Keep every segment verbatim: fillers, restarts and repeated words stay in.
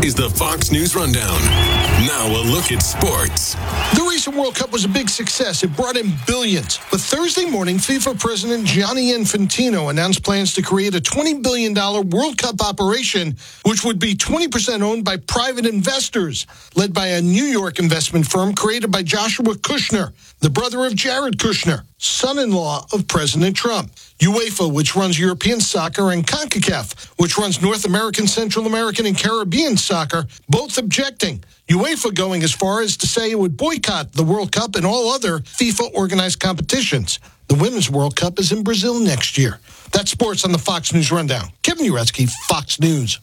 is the Fox News Rundown. Now a look at sports. The recent World Cup was a big success. It brought in billions. But Thursday morning, FIFA President Gianni Infantino announced plans to create a twenty billion dollars World Cup operation, which would be twenty percent owned by private investors, led by a New York investment firm created by Joshua Kushner, the brother of Jared Kushner, son-in-law of President Trump. UEFA, which runs European soccer, and CONCACAF, which runs North American, Central American, and Caribbean soccer, both objecting. UEFA going as far as to say it would boycott the World Cup and all other FIFA-organized competitions. The Women's World Cup is in Brazil next year. That's sports on the Fox News Rundown. Kevin Uretsky, Fox News.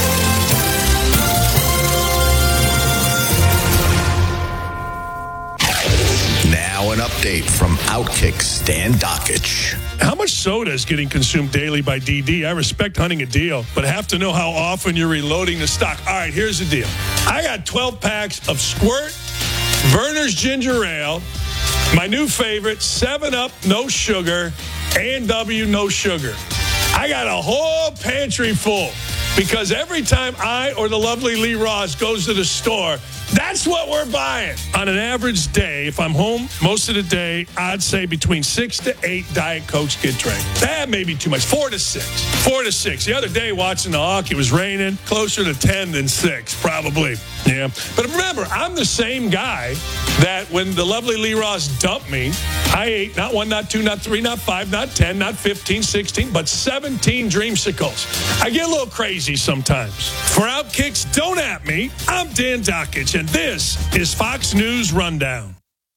Now an update from Outkick Stan Dockich. How much soda is getting consumed daily by D D? I respect hunting a deal, but I have to know how often you're reloading the stock. All right, here's the deal. I got twelve packs of Squirt, Verner's Ginger Ale, my new favorite, seven up, no sugar, A and W, no sugar. I got a whole pantry full because every time I or the lovely Lee Ross goes to the store, that's what we're buying. On an average day, if I'm home most of the day, I'd say between six to eight Diet Cokes get drank. That may be too much. Four to six. Four to six. The other day, watching the Hawk, it was raining. Closer to ten than six, probably. Yeah. But remember, I'm the same guy that when the lovely Lee Ross dumped me, I ate not one, not two, not three, not five, not ten, not fifteen, sixteen, but seventeen Dreamsicles. I get a little crazy sometimes. For Outkicks, don't at me. I'm Dan Dockich, and this is Fox News Rundown.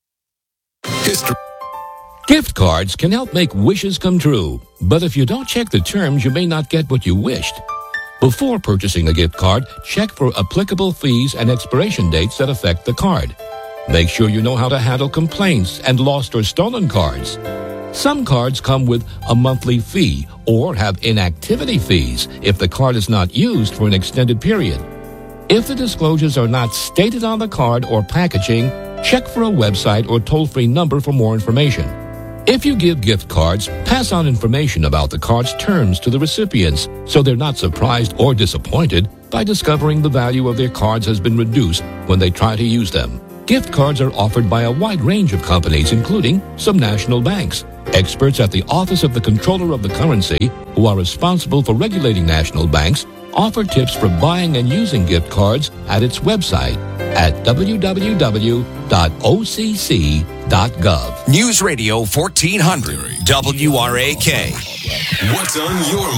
History. Gift cards can help make wishes come true, but if you don't check the terms, you may not get what you wished. Before purchasing a gift card, check for applicable fees and expiration dates that affect the card. Make sure you know how to handle complaints and lost or stolen cards. Some cards come with a monthly fee or have inactivity fees if the card is not used for an extended period. If the disclosures are not stated on the card or packaging, check for a website or toll-free number for more information. If you give gift cards, pass on information about the card's terms to the recipients so they're not surprised or disappointed by discovering the value of their cards has been reduced when they try to use them. Gift cards are offered by a wide range of companies, including some national banks. Experts at the Office of the Comptroller of the Currency, who are responsible for regulating national banks, offer tips for buying and using gift cards at its website at w w w dot o c c dot gov. News Radio fourteen hundred W R A K. What's on your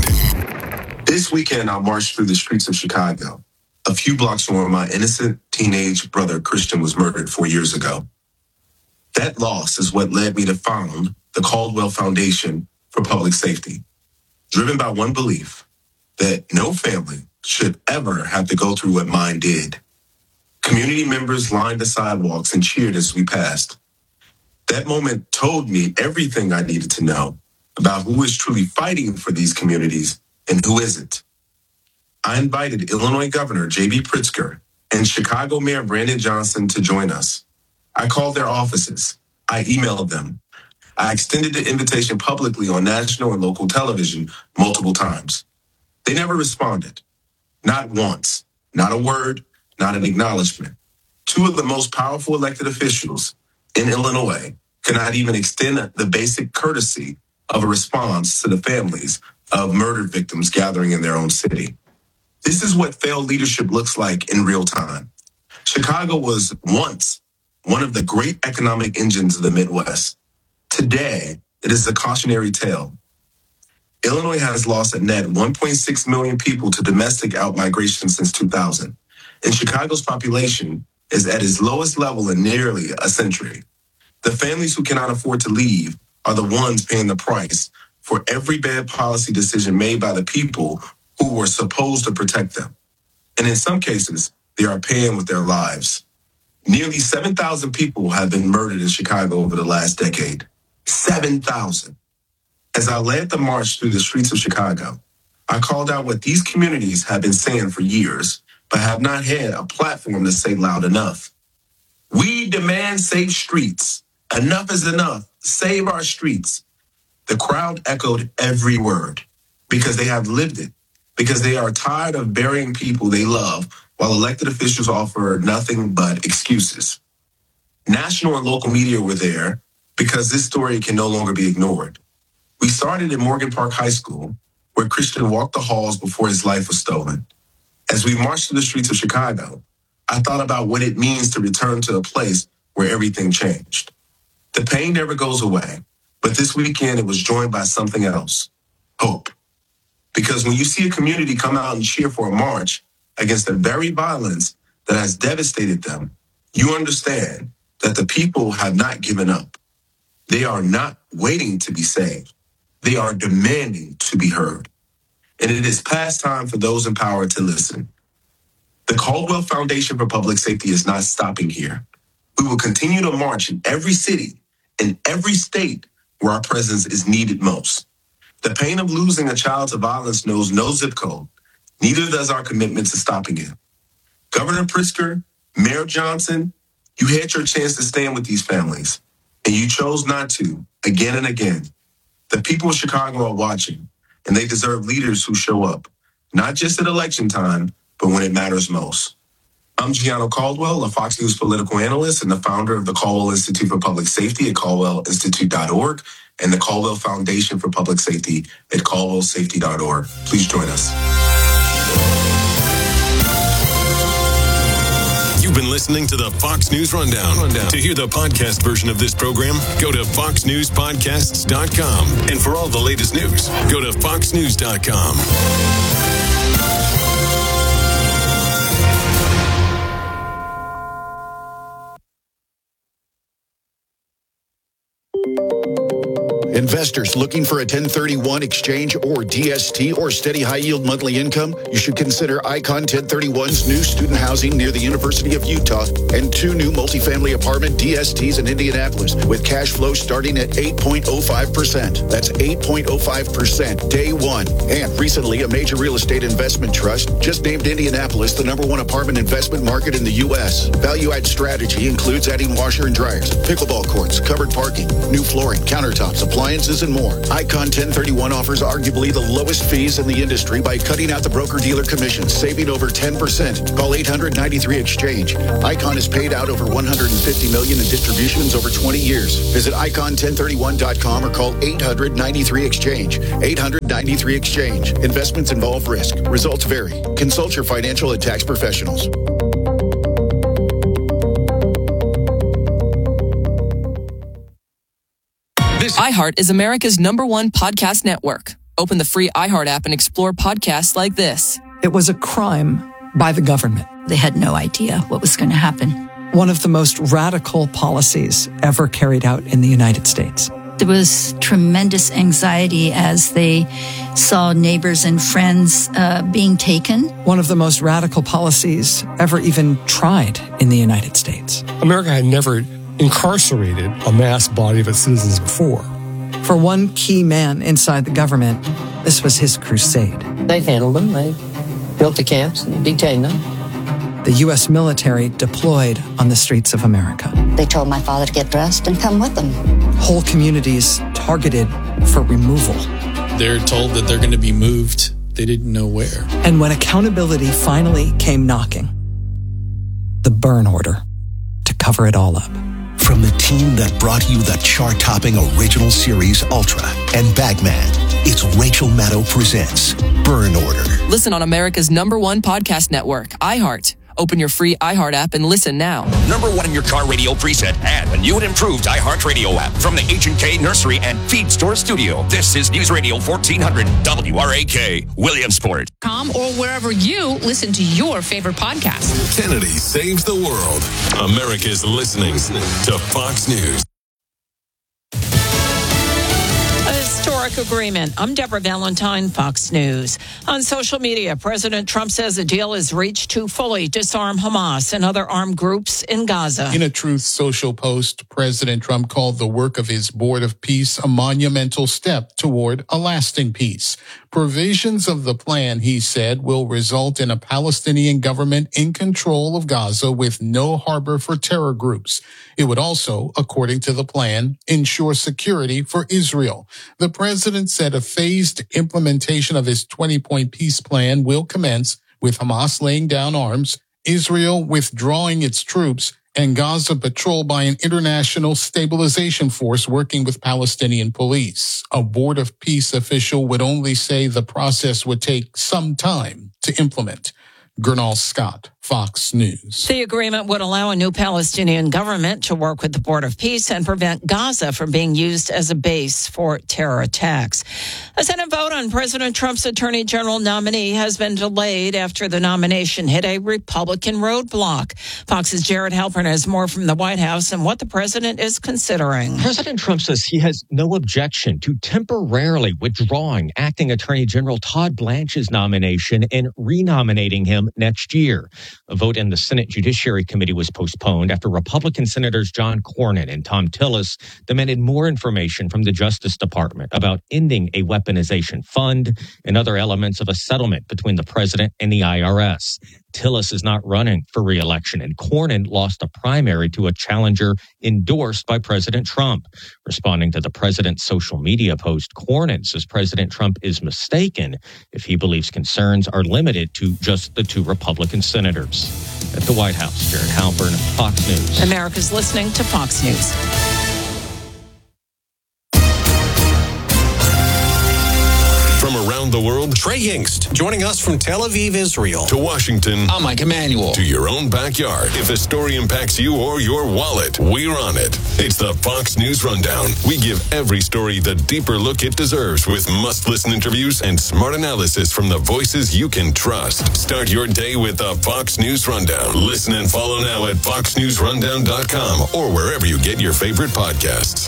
mind? This weekend, I marched through the streets of Chicago, a few blocks from where my innocent teenage brother Christian was murdered four years ago. That loss is what led me to found the Caldwell Foundation for Public Safety, driven by one belief: that no family should ever have to go through what mine did. Community members lined the sidewalks and cheered as we passed. That moment told me everything I needed to know about who is truly fighting for these communities and who isn't. I invited Illinois Governor J B Pritzker and Chicago Mayor Brandon Johnson to join us. I called their offices. I emailed them. I extended the invitation publicly on national and local television multiple times. They never responded. Not once. Not a word. Not an acknowledgement. Two of the most powerful elected officials in Illinois cannot even extend the basic courtesy of a response to the families of murdered victims gathering in their own city. This is what failed leadership looks like in real time. Chicago was once one of the great economic engines of the Midwest. Today, it is a cautionary tale. Illinois has lost a net one point six million people to domestic outmigration since two thousand, and Chicago's population is at its lowest level in nearly a century. The families who cannot afford to leave are the ones paying the price for every bad policy decision made by the people who were supposed to protect them. And in some cases, they are paying with their lives. Nearly seven thousand people have been murdered in Chicago over the last decade. seven thousand. As I led the march through the streets of Chicago, I called out what these communities have been saying for years, but have not had a platform to say loud enough. We demand safe streets. Enough is enough. Save our streets. The crowd echoed every word because they have lived it. because they are tired of burying people they love while elected officials offer nothing but excuses. National and local media were there because this story can no longer be ignored. We started at Morgan Park High School, where Christian walked the halls before his life was stolen. As we marched through the streets of Chicago, I thought about what it means to return to a place where everything changed. The pain never goes away, but this weekend it was joined by something else, hope. Because when you see a community come out and cheer for a march against the very violence that has devastated them, you understand that the people have not given up. They are not waiting to be saved. They are demanding to be heard. And it is past time for those in power to listen. The Caldwell Foundation for Public Safety is not stopping here. We will continue to march in every city, in every state where our presence is needed most. The pain of losing a child to violence knows no zip code. Neither does our commitment to stopping it. Governor Pritzker, Mayor Johnson, you had your chance to stand with these families, and you chose not to, again and again. The people of Chicago are watching, and they deserve leaders who show up, not just at election time, but when it matters most. I'm Gianno Caldwell, a Fox News political analyst and the founder of the Caldwell Institute for Public Safety at caldwell institute dot org and the Caldwell Foundation for Public Safety at caldwell safety dot org. Please join us. You've been listening to the Fox News Rundown. Rundown. To hear the podcast version of this program, go to fox news podcasts dot com. And for all the latest news, go to fox news dot com. Investors looking for a ten thirty-one exchange or D S T or steady high-yield monthly income? You should consider Icon ten thirty-one's new student housing near the University of Utah and two new multifamily apartment D S Ts in Indianapolis with cash flow starting at eight point oh five percent. That's eight point oh five percent day one. And recently, a major real estate investment trust just named Indianapolis the number one apartment investment market in the U S. Value-add strategy includes adding washer and dryers, pickleball courts, covered parking, new flooring, countertops, appliances, and more. Icon ten thirty-one offers arguably the lowest fees in the industry by cutting out the broker-dealer commissions, saving over ten percent. Call eight hundred ninety-three exchange. Icon has paid out over one hundred fifty million dollars in distributions over twenty years. Visit icon ten thirty-one dot com or call eight hundred ninety-three exchange. eight hundred ninety-three exchange. Investments involve risk. Results vary. Consult your financial and tax professionals. iHeart is America's number one podcast network. Open the free iHeart app and explore podcasts like this. It was a crime by the government. They had no idea what was going to happen. One of the most radical policies ever carried out in the United States. There was tremendous anxiety as they saw neighbors and friends uh, being taken. One of the most radical policies ever even tried in the United States. America had never incarcerated a mass body of its citizens before. For one key man inside the government, this was his crusade. They handled them. They built the camps and detained them. The U S military deployed on the streets of America. They told my father to get dressed and come with them. Whole communities targeted for removal. They're told that they're going to be moved. They didn't know where. And when accountability finally came knocking, the burn order to cover it all up. From the team that brought you the chart-topping original series Ultra and Bagman, it's Rachel Maddow presents Burn Order. Listen on America's number one podcast network, iHeart. Open your free iHeart app and listen now. Number one in your car radio preset and a new and improved iHeart Radio app from the H and K Nursery and Feed Store Studio. This is News Radio fourteen hundred W R A K, Williamsport. Com or wherever you listen to your favorite podcast. Kennedy saves the world. America's listening to Fox News. A historic agreement. I'm Deborah Valentine, Fox News. On social media, President Trump says a deal is reached to fully disarm Hamas and other armed groups in Gaza. In a Truth Social post, President Trump called the work of his Board of Peace a monumental step toward a lasting peace. Provisions of the plan, he said, will result in a Palestinian government in control of Gaza with no harbor for terror groups. It would also, according to the plan, ensure security for Israel. The president said a phased implementation of his twenty-point peace plan will commence with Hamas laying down arms, Israel withdrawing its troops, and Gaza patrolled by an international stabilization force working with Palestinian police. A Board of Peace official would only say the process would take some time to implement. Gernal Scott, Fox News. The agreement would allow a new Palestinian government to work with the Board of Peace and prevent Gaza from being used as a base for terror attacks. A Senate vote on President Trump's Attorney General nominee has been delayed after the nomination hit a Republican roadblock. Fox's Jared Halpern has more from the White House and what the president is considering. President Trump says he has no objection to temporarily withdrawing acting Attorney General Todd Blanche's nomination and renominating him next year. A vote in the Senate Judiciary Committee was postponed after Republican Senators John Cornyn and Tom Tillis demanded more information from the Justice Department about ending a weaponization fund and other elements of a settlement between the president and the I R S. Tillis is not running for re-election, and Cornyn lost a primary to a challenger endorsed by President Trump. Responding to the president's social media post, Cornyn says President Trump is mistaken if he believes concerns are limited to just the two Republican senators. At the White House, Jared Halpern, Fox News. America's listening to Fox News. From around the world, Trey Yingst, joining us from Tel Aviv, Israel. To Washington. I'm Mike Emanuel. To your own backyard. If a story impacts you or your wallet, we're on it. It's the Fox News Rundown. We give every story the deeper look it deserves with must-listen interviews and smart analysis from the voices you can trust. Start your day with the Fox News Rundown. Listen and follow now at fox news rundown dot com or wherever you get your favorite podcasts.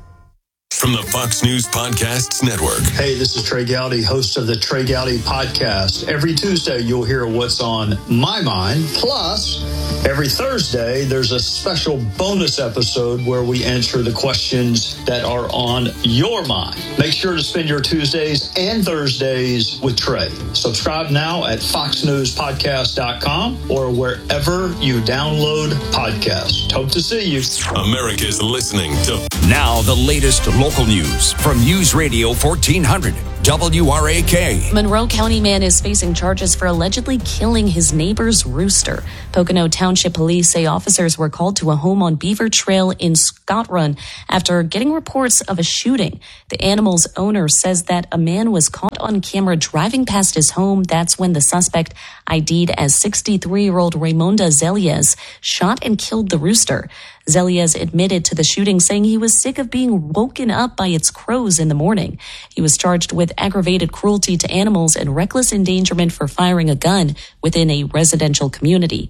From the Fox News Podcasts Network. Hey, this is Trey Gowdy, host of the Trey Gowdy Podcast. Every Tuesday, you'll hear what's on my mind. Plus, every Thursday, there's a special bonus episode where we answer the questions that are on your mind. Make sure to spend your Tuesdays and Thursdays with Trey. Subscribe now at fox news podcast dot com or wherever you download podcasts. Hope to see you. America's listening to... Now, the latest local news from News Radio fourteen hundred W R A K. Monroe County man is facing charges for allegedly killing his neighbor's rooster. Pocono Township Police say officers were called to a home on Beaver Trail in Scott Run after getting reports of a shooting. The animal's owner says that a man was caught on camera driving past his home. That's when the suspect, I D'd as sixty-three-year-old Raymonda Zelias, shot and killed the rooster. Zelias admitted to the shooting, saying he was sick of being woken up by its crows in the morning. He was charged with aggravated cruelty to animals and reckless endangerment for firing a gun within a residential community.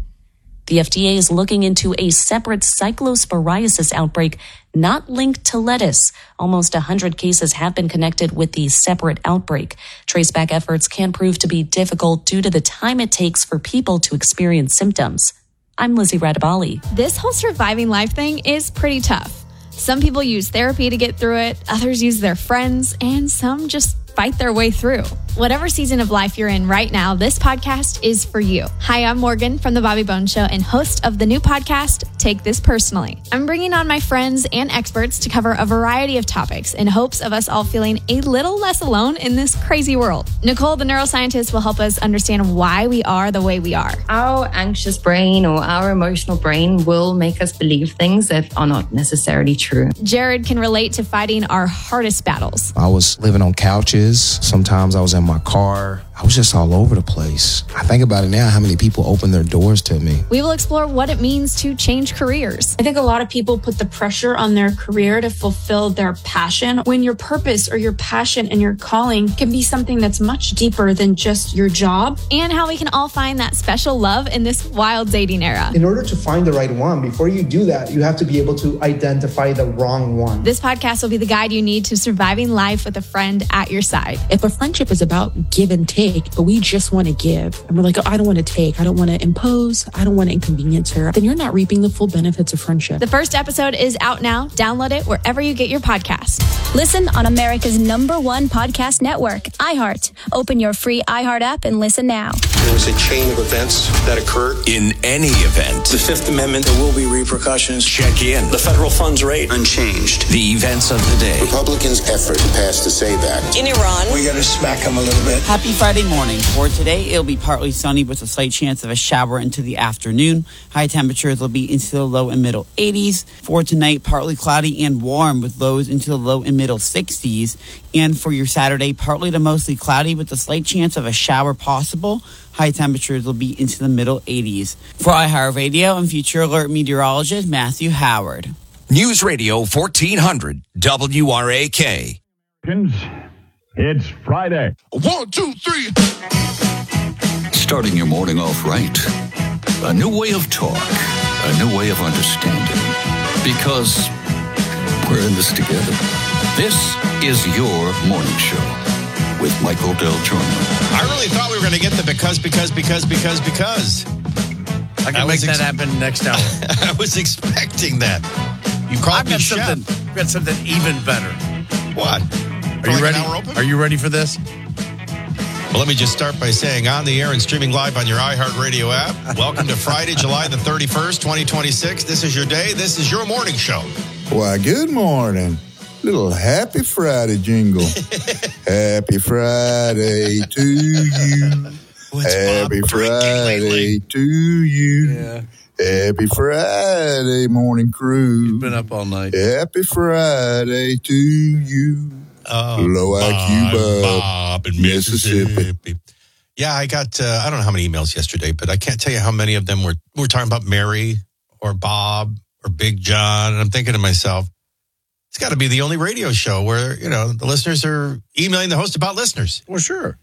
The F D A is looking into a separate cyclosporiasis outbreak not linked to lettuce. Almost one hundred cases have been connected with the separate outbreak. Traceback efforts can prove to be difficult due to the time it takes for people to experience symptoms. I'm Lizzie Radabali. This whole surviving life thing is pretty tough. Some people use therapy to get through it, others use their friends, and some just fight their way through. Whatever season of life you're in right now, this podcast is for you. Hi, I'm Morgan from The Bobby Bones Show and host of the new podcast, Take This Personally. I'm bringing on my friends and experts to cover a variety of topics in hopes of us all feeling a little less alone in this crazy world. Nicole, the neuroscientist, will help us understand why we are the way we are. Our anxious brain or our emotional brain will make us believe things that are not necessarily true. Jared can relate to fighting our hardest battles. I was living on couches. Sometimes I was in my car. I was just all over the place. I think about it now, how many people open their doors to me. We will explore what it means to change careers. I think a lot of people put the pressure on their career to fulfill their passion, when your purpose or your passion and your calling can be something that's much deeper than just your job. And how we can all find that special love in this wild dating era. In order to find the right one, before you do that, you have to be able to identify the wrong one. This podcast will be the guide you need to surviving life with a friend at your side. If a friendship is about give and take, take, but we just want to give. And we're like, oh, I don't want to take. I don't want to impose. I don't want to inconvenience her. Then you're not reaping the full benefits of friendship. The first episode is out now. Download it wherever you get your podcast. Listen on America's number one podcast network, iHeart. Open your free iHeart app and listen now. There was a chain of events that occurred. In any event, The Fifth Amendment, there will be repercussions. check in. The federal funds rate, unchanged. The events of the day. Republicans' effort to pass the SAVE Act. In Iran, We got to smack them a little bit. happy Friday morning. For today, it'll be partly sunny with a slight chance of a shower into the afternoon. High temperatures will be into the low and middle eighties. For tonight, partly cloudy and warm with lows into the low and middle sixties. And for your Saturday, partly to mostly cloudy with a slight chance of a shower possible. High temperatures will be into the middle eighties. For iHeart Radio and Future Alert meteorologist Matthew Howard. News Radio fourteen hundred W R A K. It's Friday. One, two, three. Starting your morning off right. A new way of talk. A new way of understanding. Because we're in this together. This is your morning show with Michael Del Giorno. I really thought we were going to get the because, because, because, because, because. I can I make that ex- happen next hour. I was expecting that. You called I've me got chef. something. I've got something even better. What? Are you like ready? Are you ready for this? Well, let me just start by saying on the air and streaming live on your iHeartRadio app. Welcome to Friday, July the thirty-first, twenty twenty-six. This is your day. This is your morning show. Why, good morning. Little happy Friday jingle. Happy Friday to you. What's happy Friday to you. Yeah. Happy Friday, morning crew. You've been up all night. Happy Friday to you. Oh, Low I Q Bob, Bob in Mississippi. Mississippi. Yeah, I got, uh, I don't know how many emails yesterday, but I can't tell you how many of them were, were talking about Mary or Bob or Big John. And I'm thinking to myself, it's got to be the only radio show where, you know, the listeners are emailing the host about listeners. Well, sure.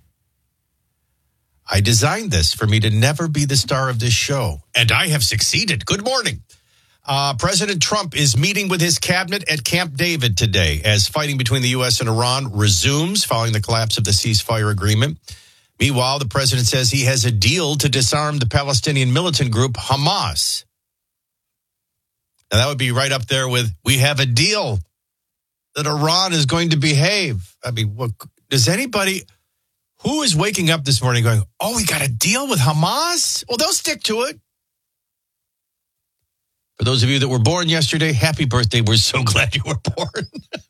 I designed this for me to never be the star of this show, and I have succeeded. Good morning. Uh, President Trump is meeting with his cabinet at Camp David today as fighting between the U S and Iran resumes following the collapse of the ceasefire agreement. Meanwhile, the president says he has a deal to disarm the Palestinian militant group Hamas. Now, that would be right up there with, we have a deal that Iran is going to behave. I mean, what, does anybody... Who is waking up this morning going, oh, we got a deal with Hamas? Well, they'll stick to it. For those of you that were born yesterday, happy birthday. We're so glad you were born.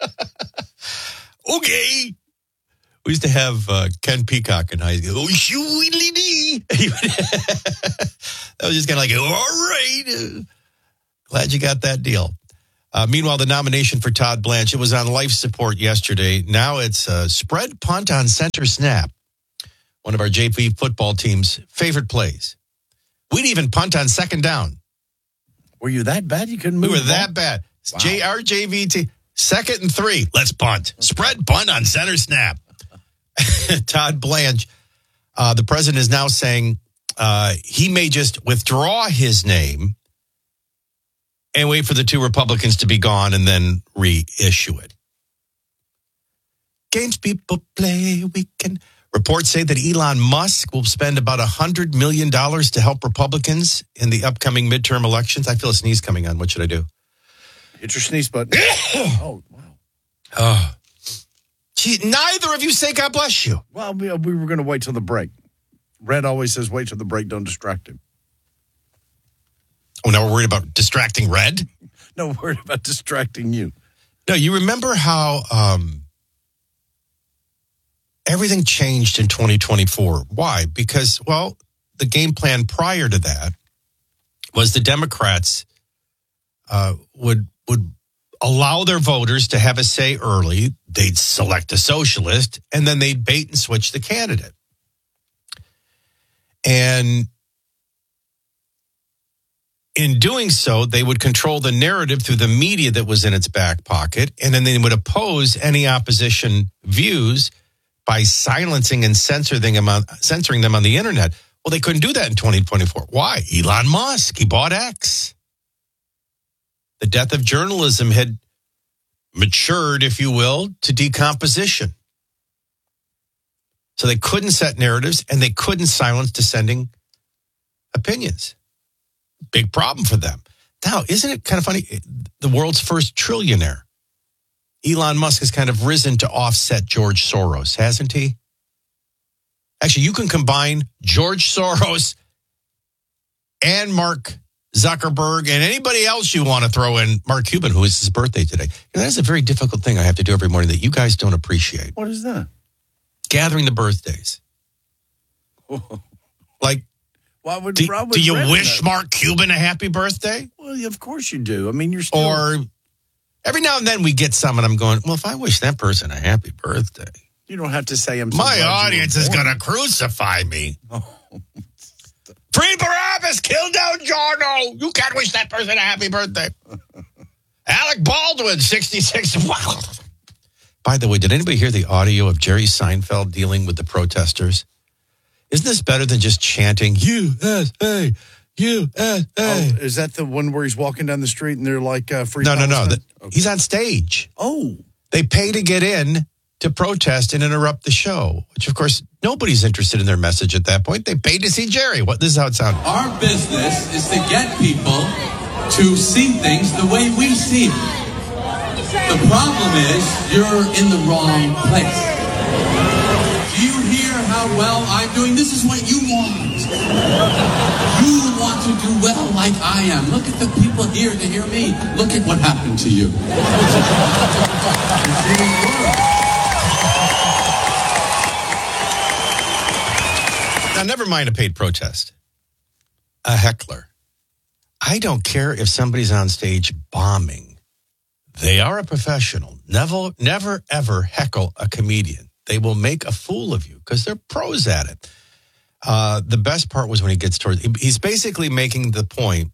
Okay. We used to have uh, Ken Peacock in high school. Oh, shoo-wee-lee-dee. That was just kind of like, all right. Glad you got that deal. Uh, meanwhile, the nomination for Todd Blanche, it was on life support yesterday. Now it's uh, spread punt on center snap. One of our J V football team's favorite plays. We'd even punt on second down. Were you that bad? You couldn't move. We were that bad. Wow. J R J V T, second and three. Let's punt. Spread punt on center snap. Todd Blanche, uh, the president is now saying uh, he may just withdraw his name and wait for the two Republicans to be gone and then reissue it. Games people play, we can... Reports say that Elon Musk will spend about one hundred million dollars to help Republicans in the upcoming midterm elections. I feel a sneeze coming on. What should I do? Hit your sneeze button. Oh, wow. Oh. Gee, neither of you say God bless you. Well, we, we were going to wait till the break. Red always says wait till the break, don't distract him. Oh, now we're worried about distracting Red? No, we're worried about distracting you. No, you remember how... Um, Everything changed in twenty twenty-four. Why? Because, well, the game plan prior to that was the Democrats uh, would would allow their voters to have a say early. They'd select a socialist, and then they'd bait and switch the candidate. And in doing so, they would control the narrative through the media that was in its back pocket, and then they would oppose any opposition views by silencing and censoring them, on, censoring them on the internet. Well, they couldn't do that in twenty twenty-four. Why? Elon Musk, he bought X. The death of journalism had matured, if you will, to decomposition. So they couldn't set narratives and they couldn't silence dissenting opinions. Big problem for them. Now, isn't it kind of funny? The world's first trillionaire, Elon Musk, has kind of risen to offset George Soros, hasn't he? Actually, you can combine George Soros and Mark Zuckerberg and anybody else you want to throw in. Mark Cuban, who is his birthday today. And that's a very difficult thing I have to do every morning that you guys don't appreciate. What is that? Gathering the birthdays. Like, Why would, do, why would do you Brett wish know? Mark Cuban a happy birthday? Well, yeah, of course you do. I mean, you're still... Or every now and then we get some and I'm going, well, if I wish that person a happy birthday. You don't have to say I'm so My glad you audience were is born. going to crucify me. Oh. Free Barabbas, kill down Jarno. You can't wish that person a happy birthday. Alec Baldwin, sixty-six. By the way, did anybody hear the audio of Jerry Seinfeld dealing with the protesters? Isn't this better than just chanting, U S A, U S A? Oh, is that the one where he's walking down the street and they're like, uh, free No, no, no. Palestine? The, He's on stage. Oh. They pay to get in to protest and interrupt the show, which, of course, nobody's interested in their message at that point. They paid to see Jerry. What? This is how it sounded. Our business is to get people to see things the way we see them. The problem is you're in the wrong place. Do you hear how well I'm doing? This is what you want. You want to do well like I am. Look at the people here to hear me. Look at what happened to you. Now, never mind a paid protest. A heckler. I don't care if somebody's on stage bombing. They are a professional. Never, never, ever heckle a comedian. They will make a fool of you because they're pros at it. Uh, the best part was when he gets towards, he's basically making the point.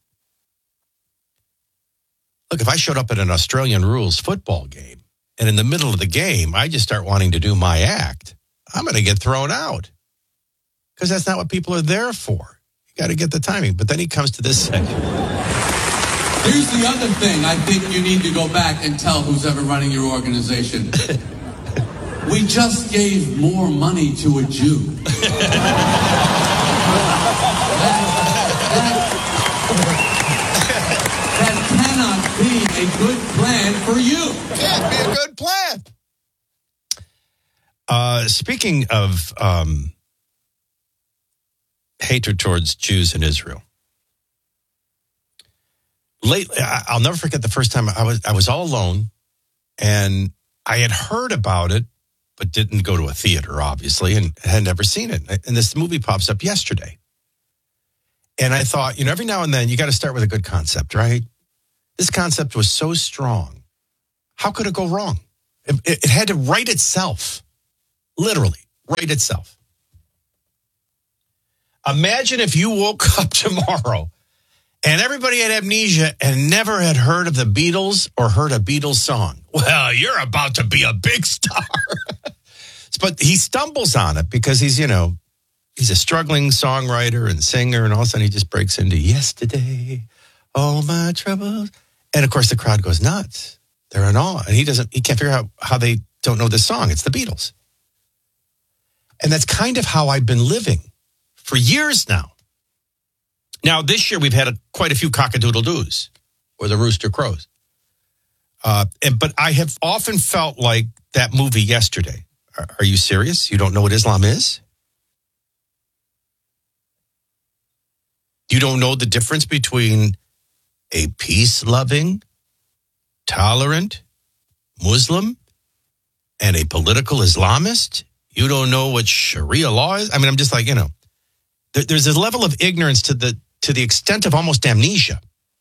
Look, if I showed up at an Australian rules football game and in the middle of the game, I just start wanting to do my act, I'm going to get thrown out because that's not what people are there for. You got to get the timing. But then he comes to this section. Here's the other thing I think you need to go back and tell who's ever running your organization. We just gave more money to a Jew. that, that, that cannot be a good plan for you. Can't be a good plan. Uh, speaking of um, hatred towards Jews in Israel. Lately, I'll never forget the first time I was I was all alone, and I had heard about it, but didn't go to a theater, obviously, and had never seen it. And this movie pops up yesterday. And I thought, you know, every now and then you got to start with a good concept, right? This concept was so strong. How could it go wrong? It, it, it had to write itself, literally write itself. Imagine if you woke up tomorrow and everybody had amnesia and never had heard of the Beatles or heard a Beatles song. Well, you're about to be a big star. But he stumbles on it because he's, you know, he's a struggling songwriter and singer, and all of a sudden he just breaks into Yesterday, All My Troubles. And of course the crowd goes nuts. They're in awe. And he doesn't, he can't figure out how they don't know this song. It's the Beatles. And that's kind of how I've been living for years now. Now, this year we've had a, quite a few cock-a-doodle-doos, or the rooster crows. Uh, and, but I have often felt like that movie Yesterday. Are, are you serious? You don't know what Islam is? You don't know the difference between a peace-loving, tolerant Muslim and a political Islamist? You don't know what Sharia law is? I mean, I'm just like, you know, there, there's a level of ignorance to the to the extent of almost amnesia.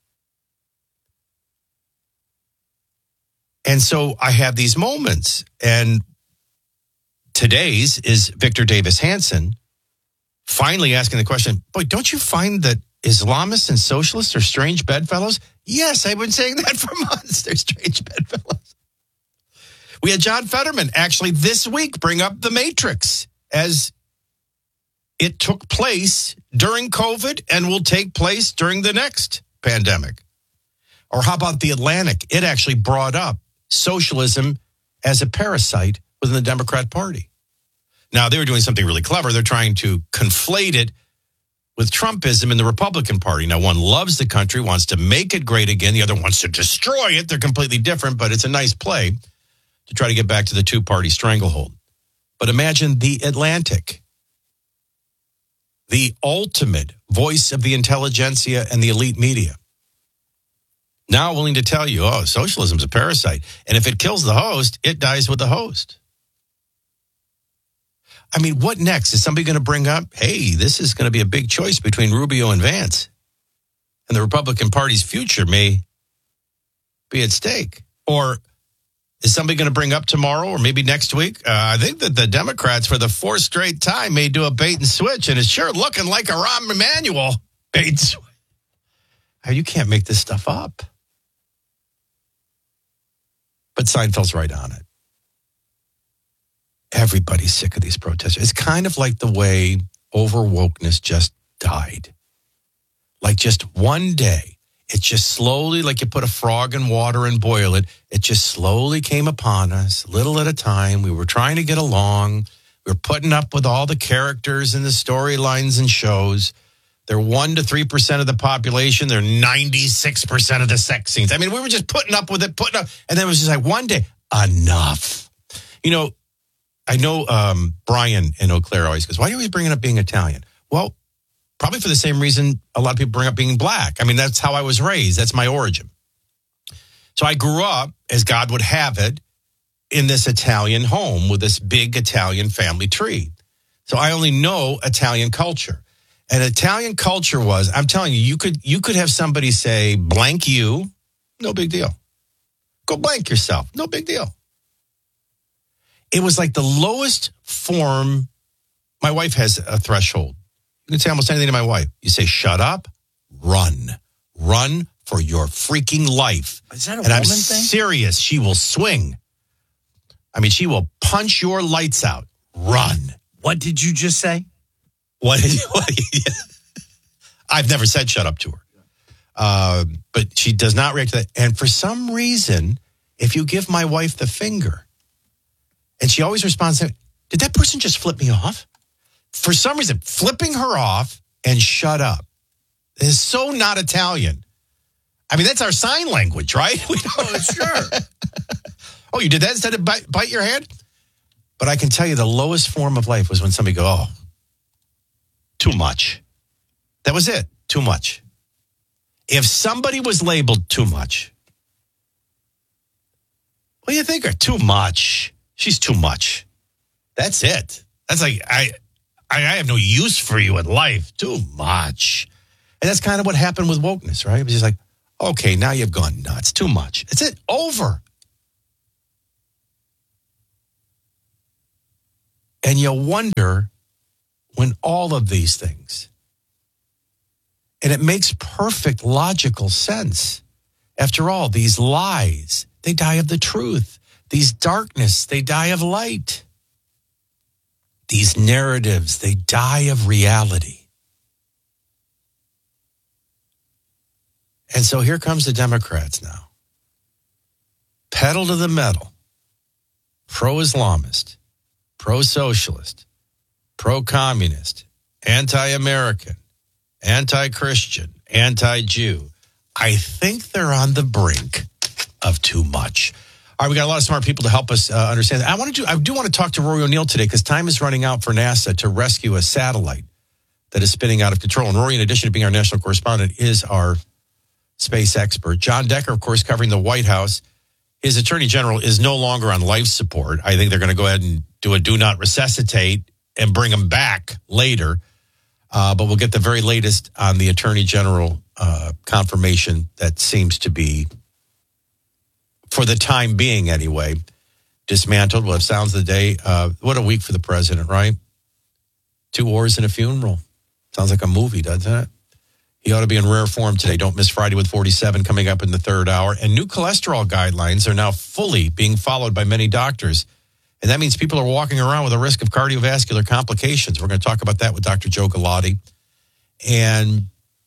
And so I have these moments, and today's is Victor Davis Hanson finally asking the question, boy, don't you find that Islamists and socialists are strange bedfellows? Yes, I've been saying that for months. They're strange bedfellows. We had John Fetterman actually this week bring up The Matrix as it took place during COVID and will take place during the next pandemic. Or how about The Atlantic? It actually brought up socialism as a parasite within the Democrat Party. Now, they were doing something really clever. They're trying to conflate it with Trumpism in the Republican Party. Now, one loves the country, wants to make it great again. The other wants to destroy it. They're completely different, but it's a nice play to try to get back to the two-party stranglehold. But imagine the Atlantic, the ultimate voice of the intelligentsia and the elite media, now willing to tell you, oh, socialism's a parasite. And if it kills the host, it dies with the host. I mean, what next? Is somebody going to bring up, hey, this is going to be a big choice between Rubio and Vance, and the Republican Party's future may be at stake? Or is somebody going to bring up tomorrow or maybe next week? Uh, I think that the Democrats, for the fourth straight time, may do a bait and switch, and it's sure looking like a Rahm Emanuel bait and switch. You can't make this stuff up. But Seinfeld's right on it. Everybody's sick of these protests. It's kind of like the way over wokeness just died. Like just one day, it just slowly, like you put a frog in water and boil it, it just slowly came upon us, little at a time. We were trying to get along. We were putting up with all the characters and the storylines and shows. They're one to three percent of the population. They're ninety-six percent of the sex scenes. I mean, we were just putting up with it, putting up. And then it was just like one day, enough. You know, I know um, Brian in Eau Claire always goes, why are you always bringing up being Italian? Well, probably for the same reason a lot of people bring up being black. I mean, that's how I was raised. That's my origin. So I grew up, as God would have it, in this Italian home with this big Italian family tree. So I only know Italian culture. And Italian culture was, I'm telling you, you could you could have somebody say, blank you, no big deal. Go blank yourself, no big deal. It was like the lowest form. My wife has a threshold. You can say almost anything to my wife. You say, shut up, run. Run for your freaking life. Is that a and woman I'm thing? serious. She will swing. I mean, she will punch your lights out. Run. What did you just say? What? what I've never said shut up to her. Uh, but she does not react to that. And for some reason, if you give my wife the finger, and she always responds, did that person just flip me off? For some reason, flipping her off and shut up is so not Italian. I mean, that's our sign language, right? We don't, oh, sure. Oh, you did that instead of bite, bite your hand? But I can tell you the lowest form of life was when somebody go, oh, too much. That was it. Too much. If somebody was labeled too much, what do you think? Her too much. She's too much. That's it. That's like, I, I, I have no use for you in life. Too much. And that's kind of what happened with wokeness, right? It was just like, okay, now you've gone nuts. Too much. It's it. Over. And you wonder when all of these things, and it makes perfect logical sense. After all, these lies, they die of the truth. These darkness, they die of light. These narratives, they die of reality. And so here comes the Democrats now. Pedal to the metal. Pro-Islamist, pro-socialist, pro-communist, anti-American, anti-Christian, anti-Jew. I think they're on the brink of too much. All right, we got a lot of smart people to help us uh, understand that. I want to do. I do want to talk to Rory O'Neill today because time is running out for NASA to rescue a satellite that is spinning out of control. And Rory, in addition to being our national correspondent, is our space expert. John Decker, of course, covering the White House. His attorney general is no longer on life support. I think they're going to go ahead and do a do not resuscitate and bring him back later. Uh, but we'll get the very latest on the attorney general uh, confirmation that seems to be, for the time being anyway, dismantled. We'll have sounds of the day. Uh, what a week for the president, right? Two wars and a funeral. Sounds like a movie, doesn't it? He ought to be in rare form today. Don't miss Friday with forty-seven coming up in the third hour. And new cholesterol guidelines are now fully being followed by many doctors. And that means people are walking around with a risk of cardiovascular complications. We're going to talk about that with Doctor Joe Galati. And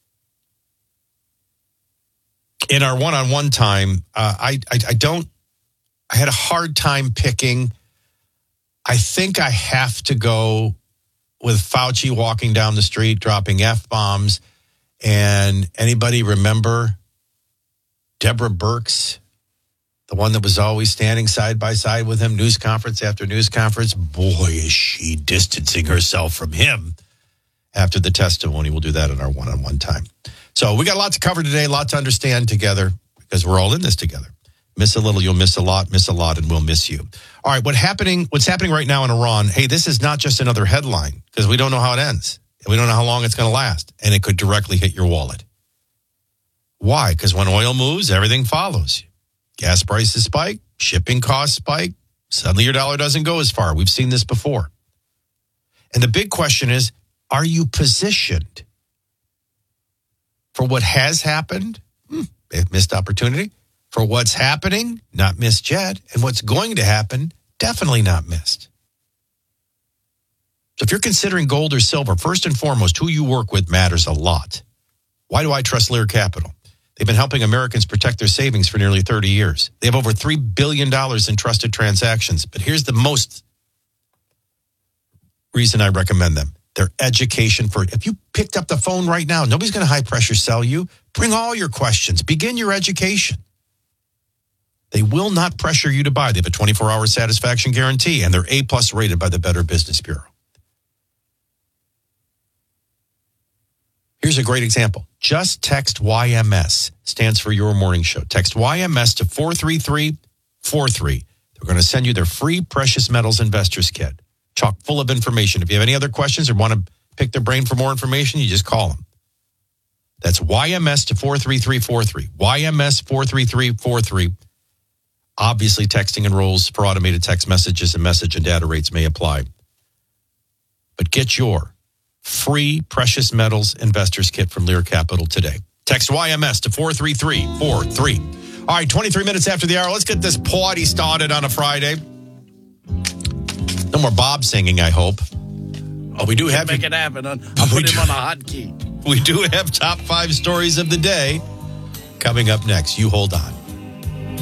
in our one-on-one time, uh, I, I I don't, I had a hard time picking. I think I have to go with Fauci walking down the street, dropping F-bombs. And anybody remember Deborah Birx, the one that was always standing side by side with him, news conference after news conference? Boy, is she distancing herself from him after the testimony. We'll do that in our one-on-one time. So we got a lot to cover today, a lot to understand together, because we're all in this together. Miss a little, you'll miss a lot, miss a lot, and we'll miss you. All right, what happening? What's happening right now in Iran? Hey, this is not just another headline, because we don't know how it ends. And we don't know how long it's going to last. And it could directly hit your wallet. Why? Because when oil moves, everything follows. Gas prices spike, shipping costs spike. Suddenly your dollar doesn't go as far. We've seen this before. And the big question is, are you positioned for what has happened? Hmm, missed opportunity. For what's happening, not missed yet. And what's going to happen, definitely not missed. So if you're considering gold or silver, first and foremost, who you work with matters a lot. Why do I trust Lear Capital? They've been helping Americans protect their savings for nearly thirty years. They have over three billion dollars in trusted transactions. But here's the most reason I recommend them. Their education for, if you picked up the phone right now, nobody's going to high pressure sell you. Bring all your questions. Begin your education. They will not pressure you to buy. They have a twenty-four hour satisfaction guarantee, and they're A plus rated by the Better Business Bureau. Here's a great example. Just text Y M S, stands for Your Morning Show. Text Y M S to four three three four three. They're going to send you their free Precious Metals Investors Kit, chock full of information. If you have any other questions or want to pick their brain for more information, you just call them. That's Y M S to four three three four three. Y M S four three three four three. Obviously, texting enrolls for automated text messages, and message and data rates may apply. But get your free Precious Metals Investors Kit from Lear Capital today. Text Y M S to four three three four three. All right, twenty-three minutes after the hour. Let's get this party started on a Friday. No more Bob singing, I hope. Oh, we do have make it happen. I'll put him on a hotkey. We do have top five stories of the day coming up next. You hold on.